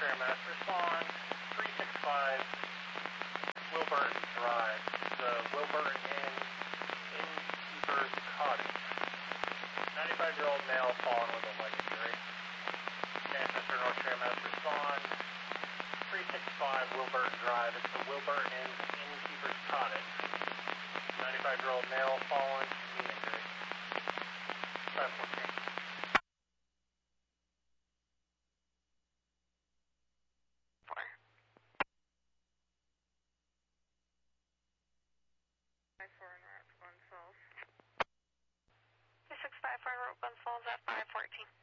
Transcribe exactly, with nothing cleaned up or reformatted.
Mass, respond three six five Wilburton Drive, the Wilburton Inn, Innkeeper's Cottage. ninety-five-year-old male fallen with a leg injury. Manchester, North Mass, respond three six five Wilburton Drive, it's the Wilburton Inn, Innkeeper's Cottage. ninety-five-year-old male fallen, knee injury. five fourteen. two six five four Glens Falls at five fourteen.